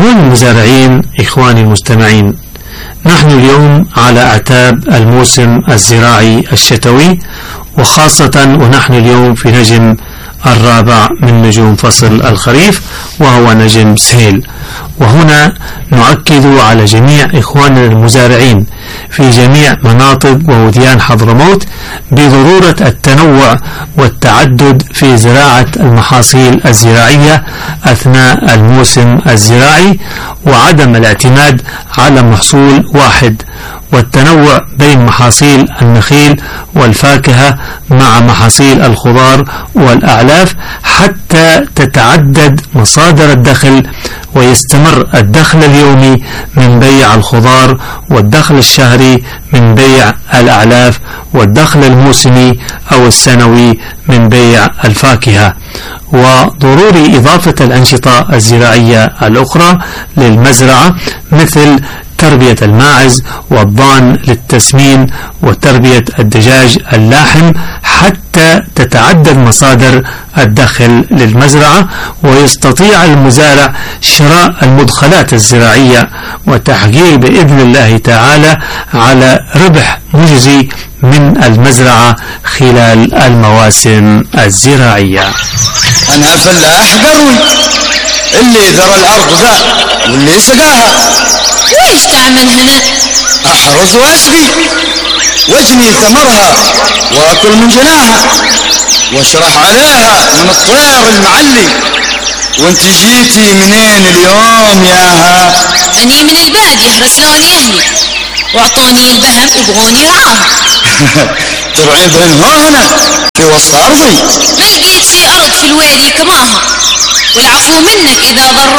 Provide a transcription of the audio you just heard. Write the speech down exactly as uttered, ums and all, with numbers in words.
إخواني المزارعين، إخواني المستمعين، نحن اليوم على أعتاب الموسم الزراعي الشتوي، وخاصة ونحن اليوم في نجم الرابع من نجوم فصل الخريف وهو نجم سهيل. وهنا نؤكد على جميع إخواننا المزارعين في جميع مناطق ووديان حضرموت بضرورة التنوع والتعدد في زراعة المحاصيل الزراعية أثناء الموسم الزراعي، وعدم الاعتماد على محصول واحد، والتنوع بين محاصيل النخيل والفاكهة مع محاصيل الخضار والأعلاف حتى تتعدد مصادر الدخل ويستمر الدخل اليومي من بيع الخضار، والدخل الشهري من بيع الأعلاف، والدخل الموسمي أو السنوي من بيع الفاكهة. وضروري إضافة الأنشطة الزراعية الأخرى للمزرعة مثل تربية الماعز والضان للتسمين وتربية الدجاج اللاحم حتى تتعدد مصادر الدخل للمزرعة، ويستطيع المزارع شراء المدخلات الزراعية وتحقيق بإذن الله تعالى على ربح مجزي من المزرعة خلال المواسم الزراعية. أنا فلاح قروي اللي ذرى الأرض ذا واللي سقاها. وإيش تعمل هنا؟ أحرز وأسقي واجني ثمرها وأكل من جناها واشرح عليها من الطير المعلي. وانت جيتي منين اليوم ياها؟ أني من البادية رسلوني أهلي واعطوني البهم يبغوني رعاها. ترعي بهن هنا في وسط أرضي؟ ما لقيت في أرض في الويري كماها، والعفو منك إذا ضروك